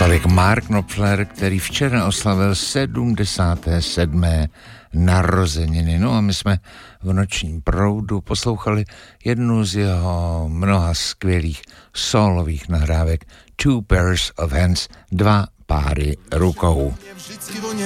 Tolik Mark Knopfler, který včera oslavil 77. narozeniny. No a my jsme v nočním proudu poslouchali jednu z jeho mnoha skvělých solových nahrávek Two Pairs of Hands, dva páry rukou.